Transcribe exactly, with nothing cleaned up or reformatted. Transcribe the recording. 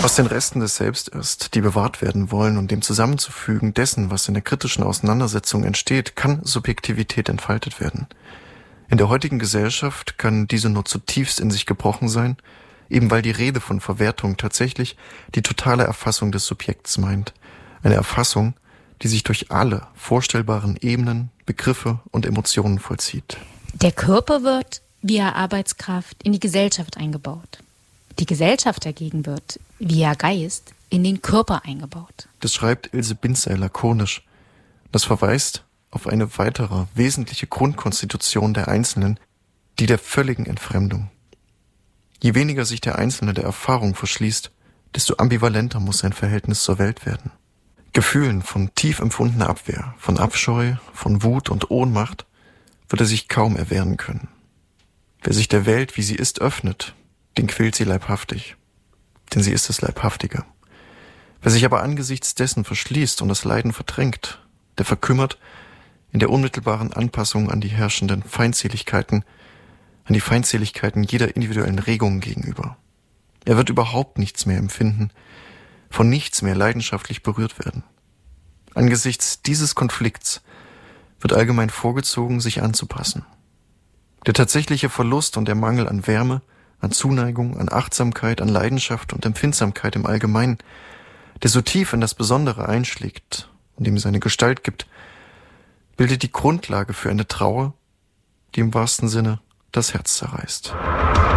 Aus den Resten des Selbst ist, die bewahrt werden wollen, und dem Zusammenzufügen dessen, was in der kritischen Auseinandersetzung entsteht, kann Subjektivität entfaltet werden. In der heutigen Gesellschaft kann diese nur zutiefst in sich gebrochen sein, eben weil die Rede von Verwertung tatsächlich die totale Erfassung des Subjekts meint. Eine Erfassung, die sich durch alle vorstellbaren Ebenen, Begriffe und Emotionen vollzieht. Der Körper wird via Arbeitskraft in die Gesellschaft eingebaut. Die Gesellschaft dagegen wird via Geist in den Körper eingebaut. Das schreibt Ilse Binzer lakonisch. Das verweist auf eine weitere wesentliche Grundkonstitution der Einzelnen, die der völligen Entfremdung. Je weniger sich der Einzelne der Erfahrung verschließt, desto ambivalenter muss sein Verhältnis zur Welt werden. Gefühlen von tief empfundener Abwehr, von Abscheu, von Wut und Ohnmacht wird er sich kaum erwehren können. Wer sich der Welt, wie sie ist, öffnet, den quält sie leibhaftig. Denn sie ist das Leibhaftige. Wer sich aber angesichts dessen verschließt und das Leiden verdrängt, der verkümmert in der unmittelbaren Anpassung an die herrschenden Feindseligkeiten, an die Feindseligkeiten jeder individuellen Regung gegenüber. Er wird überhaupt nichts mehr empfinden, von nichts mehr leidenschaftlich berührt werden. Angesichts dieses Konflikts wird allgemein vorgezogen, sich anzupassen. Der tatsächliche Verlust und der Mangel an Wärme, an Zuneigung, an Achtsamkeit, an Leidenschaft und Empfindsamkeit im Allgemeinen, der so tief in das Besondere einschlägt und dem seine Gestalt gibt, bildet die Grundlage für eine Trauer, die im wahrsten Sinne das Herz zerreißt.